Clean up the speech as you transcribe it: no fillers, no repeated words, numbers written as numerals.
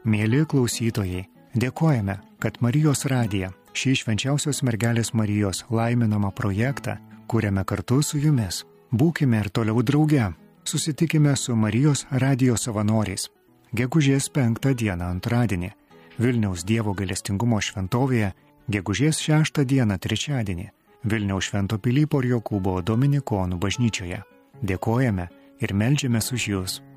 Mieli klausytojai, dėkojame, kad Marijos radija šį švenčiausios mergelės Marijos laiminamą projektą kūrėme kartu su jumis. Būkime ir toliau drauge. Susitikime su Marijos radijo savanoriais. Gegužės 5 dieną antradienį Vilniaus Dievo gailestingumo šventovėje, gegužės 6 dieną trečiadienį Vilniaus Švento Pilypo ir Jokūbo Dominikonų bažnyčioje. Dėkojame ir meldžiamės už jūs.